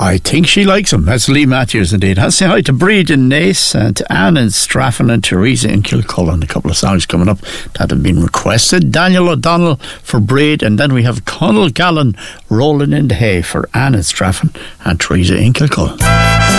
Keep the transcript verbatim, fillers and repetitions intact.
I think she likes him. That's Lee Matthews indeed. I'll say hi to Breed and Nace, and to Anne and Straffan and Teresa in Kilcullen. A couple of songs coming up that have been requested. Daniel O'Donnell for Breed, and then we have Conal Gallen rolling in the hay for Anne and Straffan and Teresa in Kilcullen.